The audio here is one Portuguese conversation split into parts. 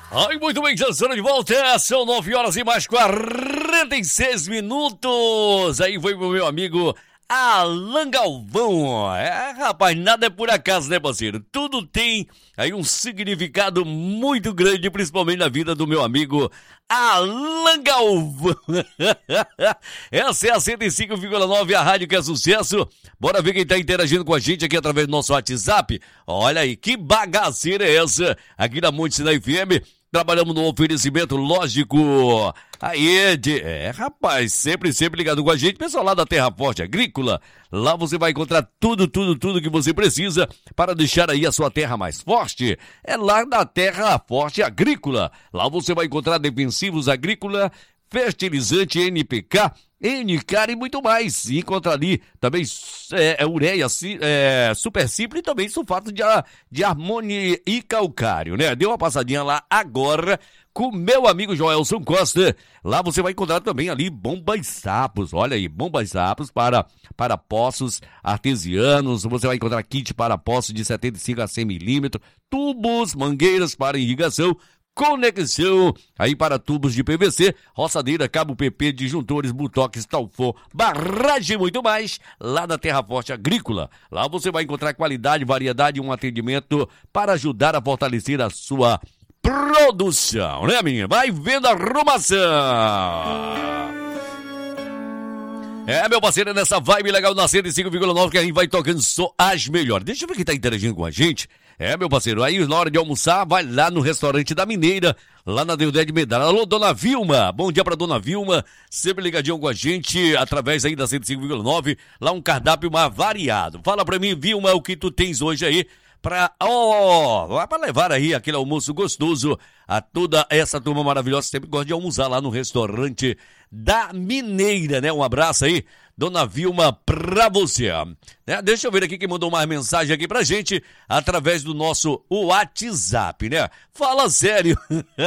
Ai, muito bem, já estamos de volta. São 9 horas e mais 46 minutos. Aí foi pro meu amigo Alan Galvão. Rapaz, nada é por acaso, né, parceiro? Tudo tem aí um significado muito grande, principalmente na vida do meu amigo Alan Galvão. Essa é a 105,9, a rádio que é sucesso. Bora ver quem tá interagindo com a gente aqui através do nosso WhatsApp. Olha aí, que bagaceira é essa? Aqui na Monte Sinai FM. Trabalhamos no oferecimento, lógico, aí, rapaz, sempre ligado com a gente, pessoal lá da Terra Forte Agrícola. Lá você vai encontrar tudo que você precisa para deixar aí a sua terra mais forte. É lá da Terra Forte Agrícola. Lá você vai encontrar defensivos agrícola, fertilizante NPK, NCAR e muito mais. E encontra ali também ureia super simples e também sulfato de amônio e calcário, né? Dê uma passadinha lá agora com meu amigo Joelson Costa. Lá você vai encontrar também ali bombas sapos. Olha aí, bombas sapos para poços artesianos. Você vai encontrar kit para poços de 75 a 100 milímetros, tubos, mangueiras para irrigação, conexão aí para tubos de PVC, roçadeira, cabo PP, disjuntores, butox, talfor, barragem e muito mais, lá na Terra Forte Agrícola. Lá você vai encontrar qualidade, variedade e um atendimento para ajudar a fortalecer a sua produção, né, minha? Vai vendo a arrumação. Meu parceiro, é nessa vibe legal na 105,9 que a gente vai tocando só as melhores. Deixa eu ver quem tá interagindo com a gente. Meu parceiro, aí na hora de almoçar, vai lá no restaurante da Mineira, lá na Deodé de Medalha. Alô, dona Vilma, bom dia pra dona Vilma, sempre ligadinho com a gente, através aí da 105,9, lá um cardápio mais variado. Fala pra mim, Vilma, o que tu tens hoje aí pra levar aí aquele almoço gostoso a toda essa turma maravilhosa, sempre gosta de almoçar lá no restaurante da Mineira, né? Um abraço aí, dona Vilma, pra você. Deixa eu ver aqui quem mandou mais mensagem aqui pra gente, através do nosso WhatsApp, né? Fala sério.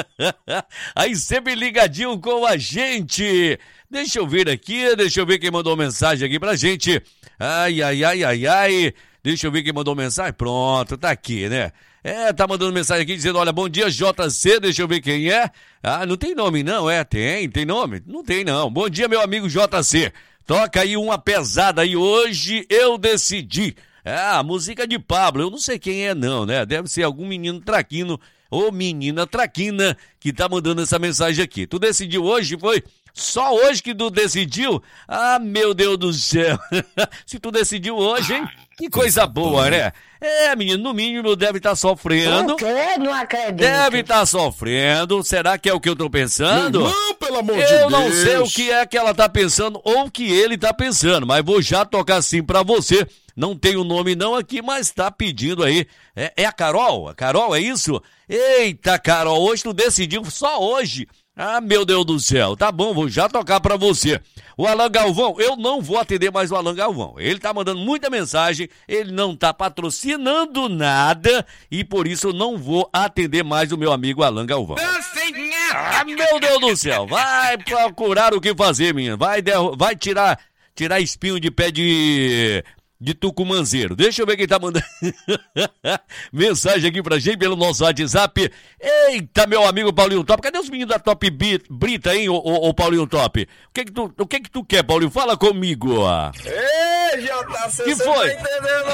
Aí sempre ligadinho com a gente. Deixa eu ver aqui, deixa eu ver quem mandou mensagem aqui pra gente. Ai. Deixa eu ver quem mandou mensagem. Pronto, tá aqui, né? Tá mandando mensagem aqui dizendo, olha, bom dia, JC, deixa eu ver quem é. Não tem nome não, tem nome? Não tem não. Bom dia, meu amigo JC. Toca aí uma pesada aí, hoje eu decidi. A música de Pablo, eu não sei quem é não, né? Deve ser algum menino traquino ou menina traquina que tá mandando essa mensagem aqui. Tu decidiu hoje, foi? Só hoje que tu decidiu? Meu Deus do céu. Se tu decidiu hoje, hein? Que coisa boa, né? Menino, no mínimo deve estar sofrendo. Não acredito. Deve estar sofrendo. Será que é o que eu tô pensando? Não, pelo amor de Deus. Eu não sei o que é que ela tá pensando ou o que ele tá pensando, mas vou já tocar assim pra você. Não tem o nome não aqui, mas tá pedindo aí. É a Carol? A Carol, é isso? Eita, Carol, hoje tu decidiu só hoje. Meu Deus do céu, tá bom, vou já tocar pra você. O Alan Galvão, eu não vou atender mais o Alan Galvão. Ele tá mandando muita mensagem, ele não tá patrocinando nada e por isso eu não vou atender mais o meu amigo Alan Galvão. Meu Deus do céu, vai procurar o que fazer, menina. Vai tirar espinho de pé de tucumanzeiro. Deixa eu ver quem tá mandando mensagem aqui pra gente pelo nosso WhatsApp. Eita, meu amigo Paulinho Top. Cadê os meninos da Top Brita, hein, ô Paulinho Top? O que que tu quer, Paulinho? Fala comigo. Ei, JC, que você foi? tá entendendo?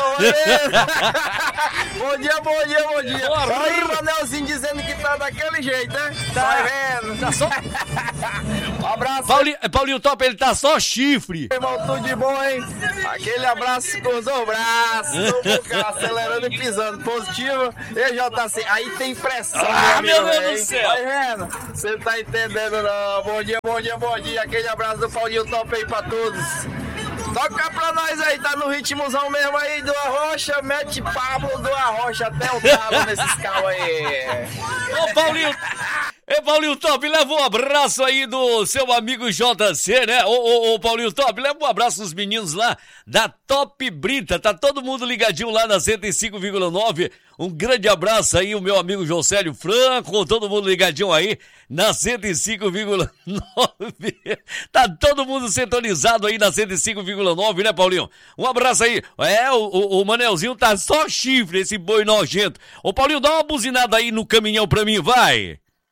Bom dia. Aí o Manelzinho dizendo que tá daquele jeito, né? Tá vendo? Tá só... Um abraço. Paulinho Top, ele tá só chifre. Irmão, tudo de bom, hein? Aquele abraço com os dois braços, acelerando e pisando. Positivo. E JC, aí tem pressão. Meu Deus do céu. Tá vendo? Você tá entendendo, não? Bom dia. Aquele abraço do Paulinho Top aí pra todos. Toca pra nós aí, tá no ritmozão mesmo aí do Arrocha, mete Pablo do Arrocha até o talo nesses carros aí. Ô Paulinho Top, leva um abraço aí do seu amigo JC, né? Ô Paulinho Top, leva um abraço dos meninos lá da Top Brita, tá todo mundo ligadinho lá na 105,9. Um grande abraço aí, o meu amigo Josélio Franco, todo mundo ligadinho aí na 105,9. Tá todo mundo sintonizado aí na 105,9, né, Paulinho? Um abraço aí. O Manelzinho tá só chifre, esse boi nojento. Ô, Paulinho, dá uma buzinada aí no caminhão pra mim, vai.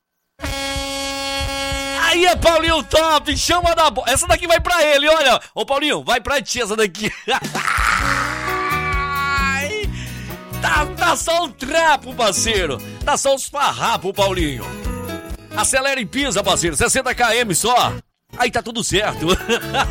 Aí, Paulinho Top, chama da bola. Essa daqui vai pra ele, olha. Ô, Paulinho, vai pra ti essa daqui. Tá só um trapo, parceiro. Tá só uns farrapos, Paulinho. Acelera e pisa, parceiro. 60 km só. Aí tá tudo certo.